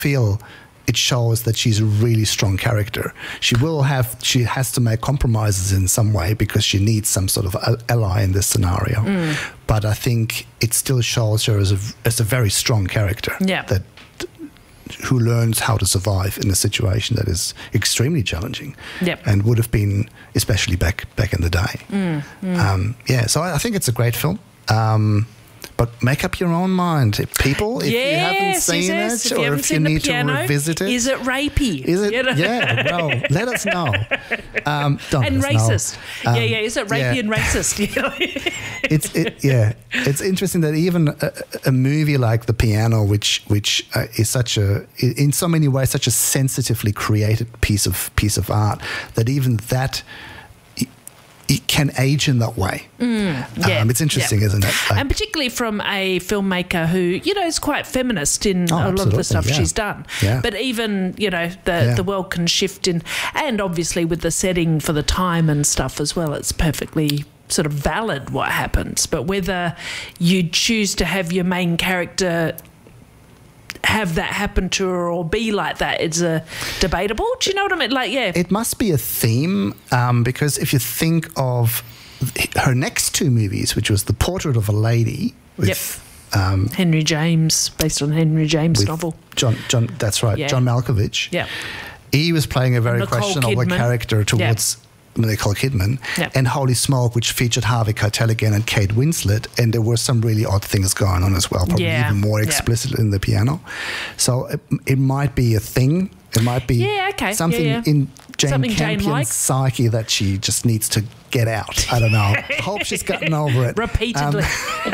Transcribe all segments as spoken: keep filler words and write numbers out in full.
feel it shows that she's a really strong character. She will have, she has to make compromises in some way because she needs some sort of ally in this scenario. Mm. But I think it still shows her as a, as a very strong character. Yeah. That who learns how to survive in a situation that is extremely challenging. Yep. And would have been, especially back back in the day. Mm, mm. Um, yeah, so I, I think it's a great film. Um, But make up your own mind, people. If yes, you haven't seen yes, it, if you or if you need piano, to revisit it, is it rapey? Is it? You know? Yeah. Well, let us know. Um, don't and let us racist. know. Um, yeah, yeah. Is it rapey yeah. and racist? it's it, yeah. It's interesting that even a, a movie like The Piano, which which uh, is such a in so many ways such a sensitively created piece of piece of art, that even that. It can age in that way. Mm, yeah, um, it's interesting, yeah. isn't it? Like, and particularly from a filmmaker who, you know, is quite feminist in oh, a lot of the stuff yeah. she's done. Yeah. But even, you know, the, yeah. the world can shift in, and obviously with the setting for the time and stuff as well, it's perfectly sort of valid what happens. But whether you choose to have your main character have that happen to her or be like that, it's a debatable. Do you know what I mean? Like, yeah. It must be a theme um, because if you think of her next two movies, which was The Portrait of a Lady with yep. um, Henry James, based on Henry James' novel. John, John, that's right, yeah. John Malkovich. Yeah. He was playing a very Nicole questionable Kidman. character towards... Yep. Nicole Kidman, yep. and Holy Smoke, which featured Harvey Keitel again and Kate Winslet, and there were some really odd things going on as well, probably yeah. even more yeah. explicit in The Piano. So it, it might be a thing. It might be yeah, okay. something yeah, yeah. in Jane something Campion's Jane psyche that she just needs to get out. I don't know. Hope she's gotten over it. Repeatedly. Um,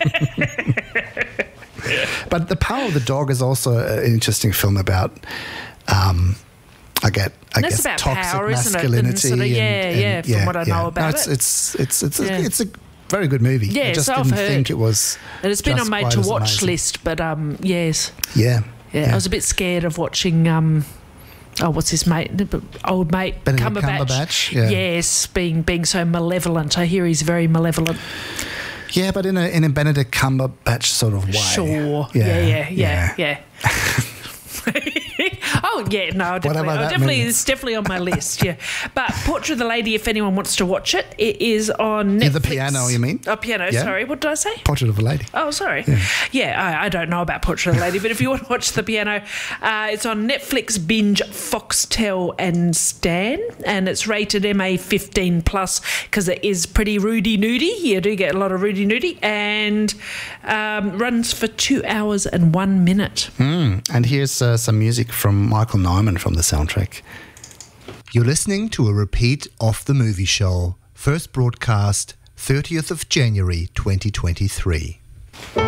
but The Power of the Dog is also an interesting film about... Um, I get, I That's guess, about toxic power, masculinity. isn't it? And sort of, yeah, and, yeah, and, from yeah, what I yeah. know about no, it's, it. It's it's it's yeah. a, it's a very good movie. Yeah, I just so I've didn't heard. think it was. And it's been just on my quite to as watch amazing. list, but um, yes, Yeah, yeah, yeah. I was a bit scared of watching. Um, oh, what's his mate? Old mate Benedict Cumberbatch. Cumberbatch, yeah. Yes, being being so malevolent. I hear he's very malevolent. Yeah, but in a in a Benedict Cumberbatch sort of way. Sure. Yeah, yeah, yeah, yeah. yeah. oh yeah, no, definitely, oh, definitely, means. it's definitely on my list. Yeah, but Portrait of the Lady, if anyone wants to watch it, it is on Netflix. Yeah, The Piano, you mean? Oh, Piano. Yeah. Sorry, what did I say? Portrait of a Lady. Oh, sorry. Yeah, yeah I, I don't know about Portrait of the Lady, but if you want to watch The Piano, uh, it's on Netflix, Binge, Foxtel, and Stan, and it's rated M A fifteen plus because it is pretty Rudy nudie. You do get a lot of Rudy nudie, and um, runs for two hours and one minute. Mm. And here's uh, some music from Michael Nyman from the soundtrack. You're listening to a repeat of The Movie Show, first broadcast thirtieth of January twenty twenty-three.